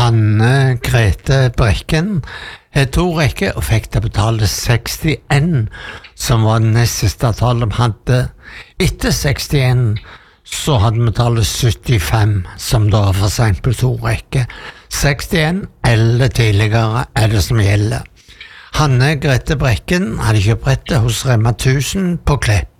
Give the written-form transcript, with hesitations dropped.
Anne Grete Brekken har 2 rekker og fikk det betalt 61, som var den nest siste tallet vi hadde. Etter 61 så hadde vi tallet 75, som da for sent på 2 rekker. 61 eller tidligere er det som gjelder. Anne Grete Brekken hadde kjøpt brettet hos Rema 1000 på Klepp.